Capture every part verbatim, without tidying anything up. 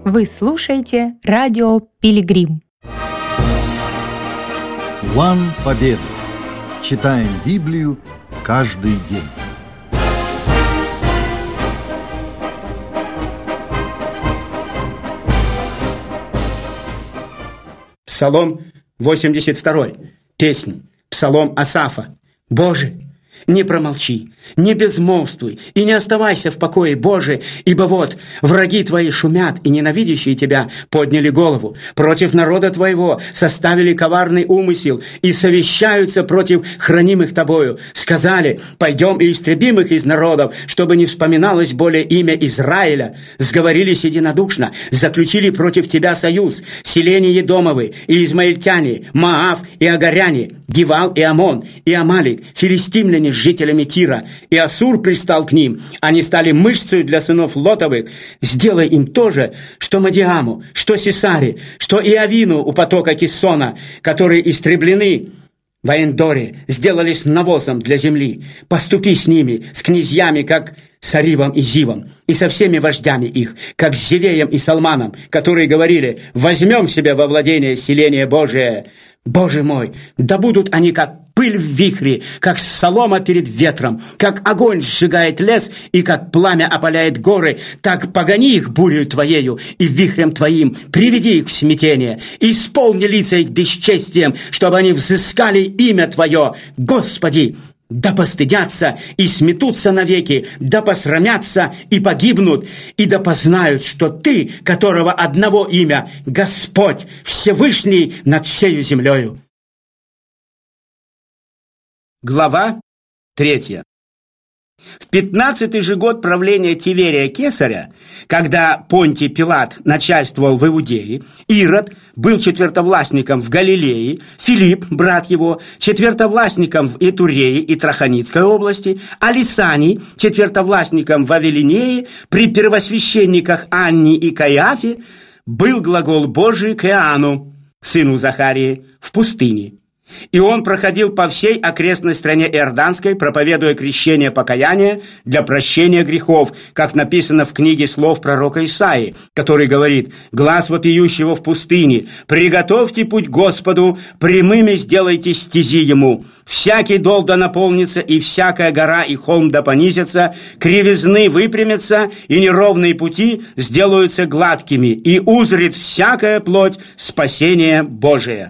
Вы слушаете радио Пилигрим. План Победы. Читаем Библию каждый день. Псалом восемьдесят два. Песнь. Псалом Асафа. «Боже, не промолчи, не безмолвствуй и не оставайся в покое, Боже, ибо вот враги твои шумят, и ненавидящие тебя подняли голову. Против народа твоего составили коварный умысел и совещаются против хранимых тобою. Сказали: пойдем и истребим их из народов, чтобы не вспоминалось более имя Израиля. Сговорились единодушно, заключили против тебя союз. Селения Едомовы и измаильтяне, Моав и Агаряне, Гивал и Амон и Амалик, филистимляне с жителями Тира, и Ассур пристал к ним. Они стали мышцей для сынов Лотовых. Сделай им то же, что Мадиаму, что Сисаре, что Иовину у потока Киссона, которые истреблены в Эндоре, сделались навозом для земли. Поступи с ними, с князьями, как с Аривом и Зивом, и со всеми вождями их, как с Зевеем и Салманом, которые говорили: возьмем себе во владение селение Божие. Боже мой, да будут они как пыль в вихре, как солома перед ветром, как огонь сжигает лес и как пламя опаляет горы, так погони их бурью твоею и вихрем твоим, приведи их в смятение, исполни лица их бесчестием, чтобы они взыскали имя Твое, Господи. Да постыдятся и сметутся навеки, да посрамятся и погибнут, и да познают, что Ты, которого одного имя, Господь, Всевышний над всею землею. Глава третья. В пятнадцатый же год правления Тиверия Кесаря, когда Понтий Пилат начальствовал в Иудее, Ирод был четвертовластником в Галилее, Филипп, брат его, четвертовластником в Итурее и Траханицкой области, а Лисаний четвертовластником в Авелинее, при первосвященниках Анне и Каиафе был глагол Божий к Иоанну, сыну Захарии, в пустыне. И он проходил по всей окрестной стране Иорданской, проповедуя крещение покаяния для прощения грехов, как написано в книге слов пророка Исаии, который говорит: «Глас вопиющего в пустыне, приготовьте путь Господу, прямыми сделайте стези Ему. Всякий дол да наполнится, и всякая гора и холм да понизятся, кривизны выпрямятся, и неровные пути сделаются гладкими, и узрит всякая плоть спасение Божие».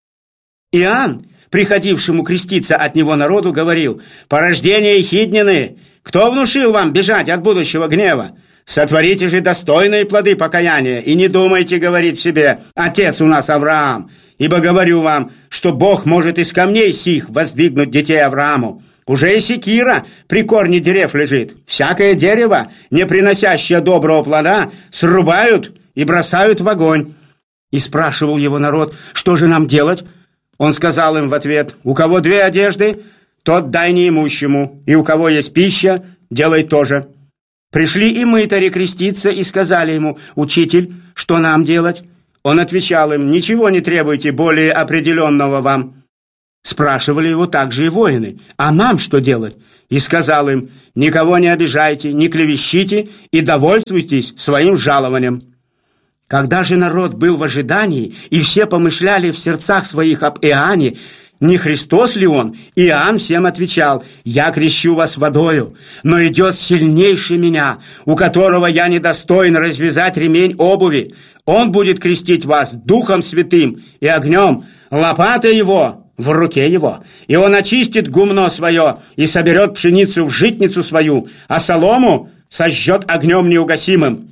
Иоанн, приходившему креститься от него народу, говорил: «Порождение Ехиднины, кто внушил вам бежать от будущего гнева? Сотворите же достойные плоды покаяния, и не думайте говорить в себе: отец у нас Авраам, ибо говорю вам, что Бог может из камней сих воздвигнуть детей Аврааму. Уже и секира при корне дерев лежит. Всякое дерево, не приносящее доброго плода, срубают и бросают в огонь». И спрашивал его народ: «Что же нам делать?» Он сказал им в ответ: «У кого две одежды, тот дай неимущему, и у кого есть пища, делай то же». Пришли и мытари креститься и сказали ему: «Учитель, что нам делать?» Он отвечал им: «Ничего не требуйте более определенного вам». Спрашивали его также и воины: «А нам что делать?» И сказал им: «Никого не обижайте, не клевещите и довольствуйтесь своим жалованием». Когда же народ был в ожидании, и все помышляли в сердцах своих об Иоанне, не Христос ли он, Иоанн всем отвечал: «Я крещу вас водою, но идет сильнейший меня, у которого я недостоин развязать ремень обуви. Он будет крестить вас Духом Святым и огнем, лопата его в руке его, и он очистит гумно свое и соберет пшеницу в житницу свою, а солому сожжет огнем неугасимым».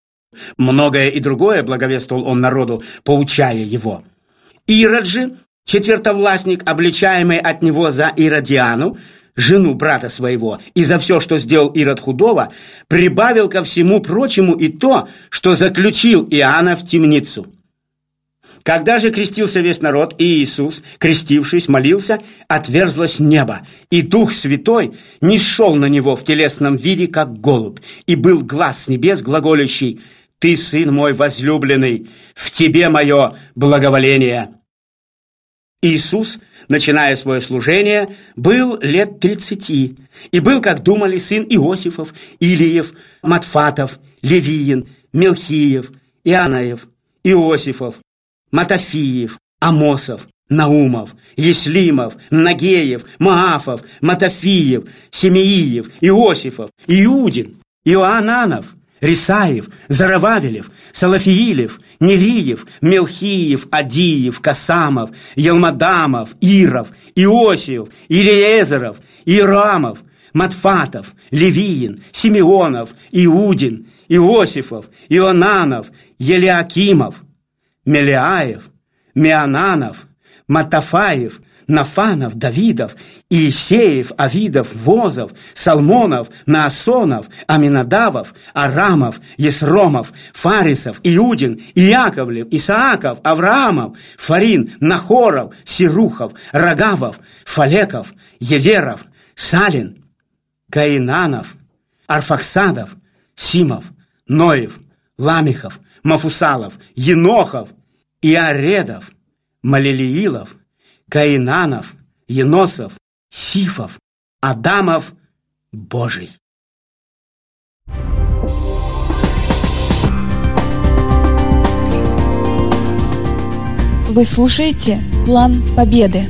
Многое и другое благовествовал он народу, поучая его. Ирод же, четвертовластник, обличаемый от него за Иродиану, жену брата своего, и за все, что сделал Ирод худого, прибавил ко всему прочему и то, что заключил Иоанна в темницу. Когда же крестился весь народ, и Иисус, крестившись, молился, отверзлось небо, и Дух Святой нисшел на него в телесном виде, как голубь, и был глас с небес глаголящий: «Ты, Сын мой возлюбленный, в Тебе мое благоволение». Иисус, начиная свое служение, был лет тридцати, и был, как думали, сын Иосифов, Илиев, Матфатов, Левиин, Мелхиев, Иоаннаев, Иосифов, Матафиев, Амосов, Наумов, Еслимов, Нагеев, Маафов, Матафиев, Семеиев, Иосифов, Иудин, Иоананов, Рисаев, Зарававелев, Салафиилев, Нериев, Мелхиев, Адиев, Касамов, Елмадамов, Иров, Иосиев, Илиезеров, Иерамов, Матфатов, Левиин, Симеонов, Иудин, Иосифов, Ионанов, Елиакимов, Мелиаев, Меонанов, Матафаев, Нафанов, Давидов, Иисеев, Авидов, Возов, Салмонов, Наасонов, Аминадавов, Арамов, Есромов, Фарисов, Иудин, Иаковлев, Исааков, Авраамов, Фарин, Нахоров, Сирухов, Рагавов, Фалеков, Еверов, Салин, Каинанов, Арфаксадов, Симов, Ноев, Ламихов, Мафусалов, Енохов, Иаредов, Малилиилов, Каинанов, Еносов, Сифов, Адамов, Божий. Вы слушаете «План Победы».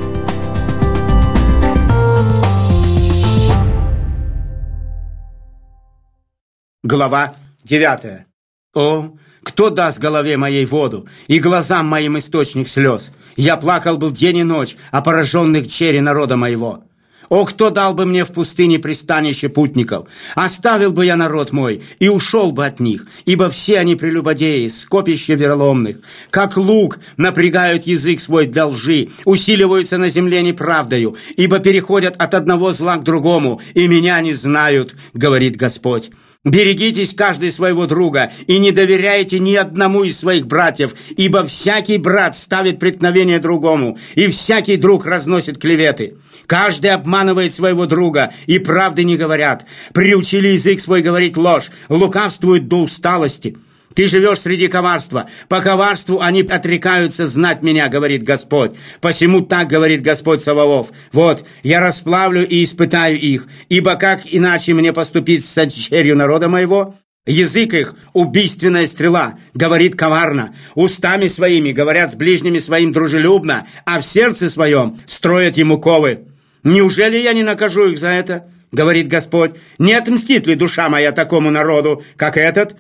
Глава девятая. О, кто даст голове моей воду и глазам моим источник слез? Я плакал был день и ночь о пораженных чере народа моего. О, кто дал бы мне в пустыне пристанище путников? Оставил бы я народ мой и ушел бы от них, ибо все они прелюбодеи, скопище вероломных. Как лук напрягают язык свой для лжи, усиливаются на земле неправдою, ибо переходят от одного зла к другому, и меня не знают, говорит Господь. Берегитесь каждый своего друга и не доверяйте ни одному из своих братьев, ибо всякий брат ставит преткновение другому, и всякий друг разносит клеветы. Каждый обманывает своего друга, и правды не говорят. Приучили язык свой говорить ложь, лукавствуют до усталости. Ты живешь среди коварства. По коварству они отрекаются знать меня, говорит Господь. Посему так говорит Господь Саваоф. Вот, я расплавлю и испытаю их, ибо как иначе мне поступить с черью народа моего? Язык их — убийственная стрела, говорит коварно. Устами своими говорят с ближними своим дружелюбно, а в сердце своем строят ему ковы. Неужели я не накажу их за это? Говорит Господь. Не отмстит ли душа моя такому народу, как этот?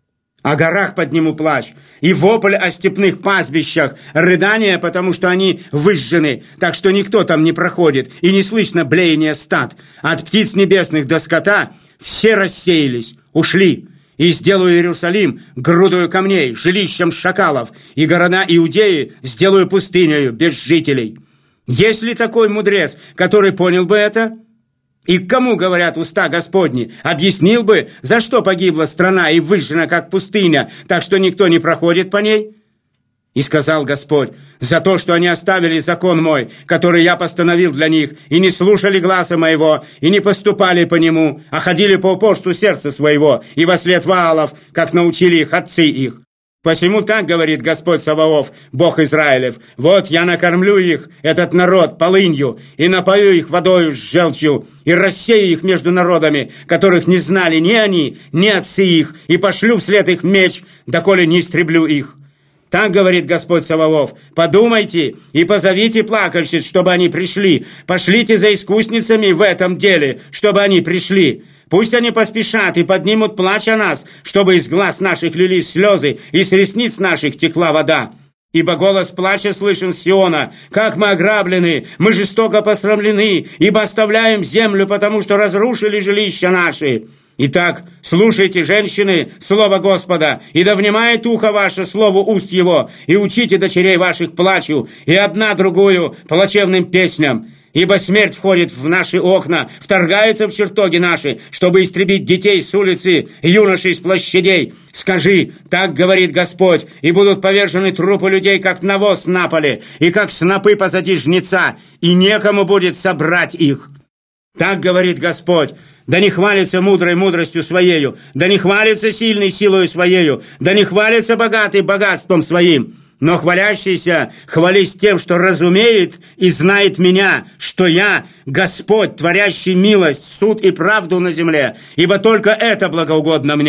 О горах подниму плач, и вопль о степных пастбищах, рыдание, потому что они выжжены, так что никто там не проходит, и не слышно блеяния стад. От птиц небесных до скота все рассеялись, ушли. И сделаю Иерусалим грудою камней, жилищем шакалов, и города Иудеи сделаю пустынею без жителей. Есть ли такой мудрец, который понял бы это? И к кому говорят уста Господни? Объяснил бы, за что погибла страна и выжжена, как пустыня, так что никто не проходит по ней? И сказал Господь, за то, что они оставили закон мой, который я постановил для них, и не слушали гласа моего, и не поступали по нему, а ходили по упорству сердца своего, и вослед Ваалов, как научили их отцы их. Посему так говорит Господь Саваоф, Бог Израилев, вот я накормлю их, этот народ, полынью, и напою их водою с желчью, и рассею их между народами, которых не знали ни они, ни отцы их, и пошлю вслед их меч, доколе не истреблю их. Так говорит Господь Саваоф, подумайте и позовите плакальщиц, чтобы они пришли, пошлите за искусницами в этом деле, чтобы они пришли. Пусть они поспешат и поднимут плач о нас, чтобы из глаз наших лились слезы и с ресниц наших текла вода. Ибо голос плача слышен с Сиона, как мы ограблены, мы жестоко посрамлены, ибо оставляем землю, потому что разрушили жилища наши. Итак, слушайте, женщины, слово Господа, и да внимает ухо ваше слову уст его, и учите дочерей ваших плачу, и одна другую плачевным песням. Ибо смерть входит в наши окна, вторгается в чертоги наши, чтобы истребить детей с улицы, юношей с площадей. Скажи, так говорит Господь, и будут повержены трупы людей, как навоз на поле, и как снопы позади жнеца, и некому будет собрать их. Так говорит Господь. Да не хвалится мудрой мудростью своею, да не хвалится сильной силою своею, да не хвалится богатый богатством своим. Но хвалящийся хвались тем, что разумеет и знает меня, что я Господь, творящий милость, суд и правду на земле, ибо только это благоугодно мне.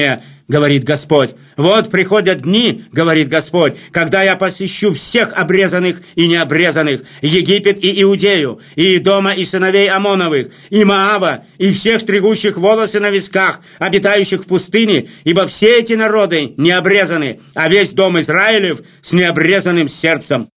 говорит Господь. Вот приходят дни, говорит Господь, когда я посещу всех обрезанных и необрезанных, Египет и Иудею, и Идома и сыновей Амоновых, и Моава, и всех стригущих волосы на висках, обитающих в пустыне, ибо все эти народы не обрезаны, а весь дом Израилев с необрезанным сердцем.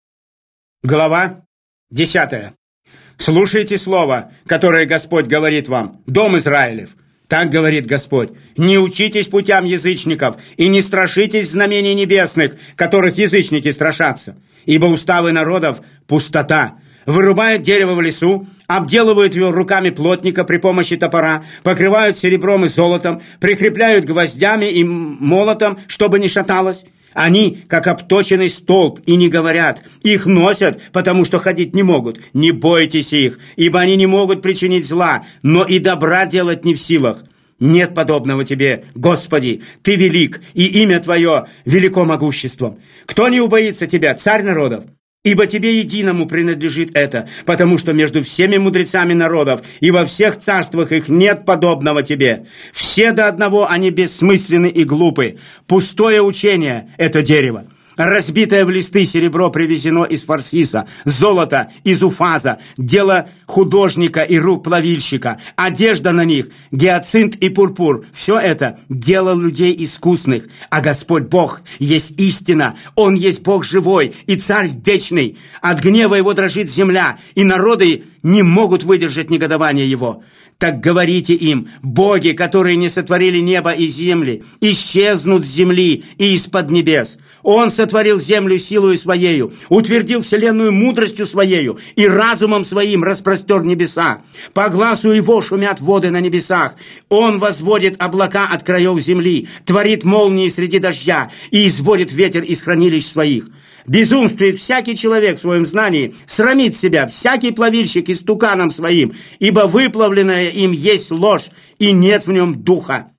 Глава десятая. Слушайте слово, которое Господь говорит вам, дом Израилев. Так говорит Господь: не учитесь путям язычников и не страшитесь знамений небесных, которых язычники страшатся. Ибо уставы народов – пустота. Вырубают дерево в лесу, обделывают его руками плотника при помощи топора, покрывают серебром и золотом, прикрепляют гвоздями и молотом, чтобы не шаталось. Они, как обточенный столб, и не говорят. Их носят, потому что ходить не могут. Не бойтесь их, ибо они не могут причинить зла, но и добра делать не в силах. Нет подобного тебе, Господи, Ты велик, и имя Твое велико могуществом. Кто не убоится Тебя, царь народов? Ибо Тебе единому принадлежит это, потому что между всеми мудрецами народов и во всех царствах их нет подобного Тебе. Все до одного они бессмысленны и глупы. Пустое учение – это дерево. Разбитое в листы серебро привезено из Фарсиса, золото из Уфаза, дело художника и рук плавильщика, одежда на них, гиацинт и пурпур – все это дело людей искусных. А Господь Бог есть истина, Он есть Бог живой и Царь вечный. От гнева Его дрожит земля, и народы не могут выдержать негодование Его. Так говорите им: боги, которые не сотворили небо и земли, исчезнут с земли и из-под небес. Он сотворил землю силою Своею, утвердил вселенную мудростью Своею и разумом Своим распростер небеса. По глазу Его шумят воды на небесах. Он возводит облака от краев земли, творит молнии среди дождя и изводит ветер из хранилищ Своих. Безумствует всякий человек в своем знании, срамит себя всякий плавильщик истуканом своим, ибо выплавленное им есть ложь, и нет в нем духа.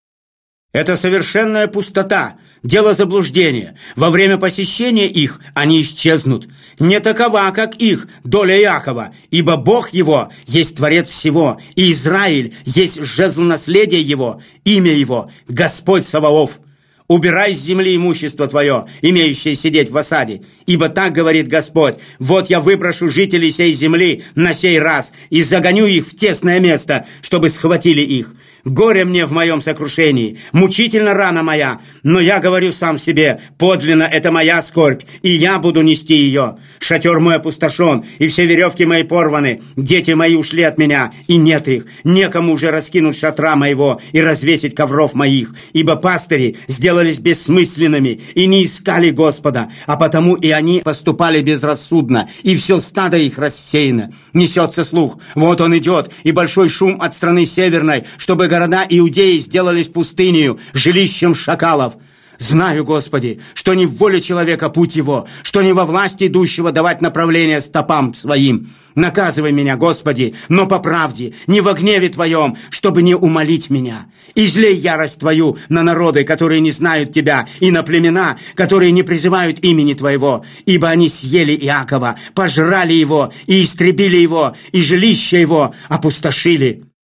Это совершенная пустота, дело заблуждения. Во время посещения их они исчезнут. Не такова, как их, доля Иакова, ибо Бог его есть Творец всего, и Израиль есть жезл наследия его, имя его – Господь Саваоф. Убирай с земли имущество твое, имеющее сидеть в осаде. Ибо так говорит Господь: вот я выброшу жителей сей земли на сей раз и загоню их в тесное место, чтобы схватили их. Горе мне в моем сокрушении, мучительно рана моя, но я говорю сам себе: подлинно это моя скорбь, и я буду нести ее. Шатер мой опустошен, и все веревки мои порваны, дети мои ушли от меня, и нет их, некому уже раскинуть шатра моего и развесить ковров моих, ибо пастыри сделались бессмысленными и не искали Господа, а потому и они поступали безрассудно, и все стадо их рассеяно. Несется слух: вот он идет, и большой шум от страны северной, чтобы города Иудеи сделались пустынею, жилищем шакалов. Знаю, Господи, что не в воле человека путь его, что не во власти идущего давать направление стопам своим. Наказывай меня, Господи, но по правде, не во гневе Твоем, чтобы не умолить меня. Излей ярость Твою на народы, которые не знают Тебя, и на племена, которые не призывают имени Твоего, ибо они съели Иакова, пожрали его и истребили его, и жилище его опустошили.